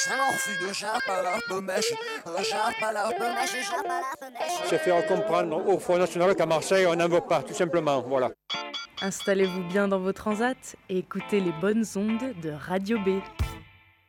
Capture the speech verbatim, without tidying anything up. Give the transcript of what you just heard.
C'est faire comprendre au Front National qu'à Marseille, on n'en veut pas, tout simplement, voilà. Installez-vous bien dans vos transats et écoutez les bonnes ondes de Radio B.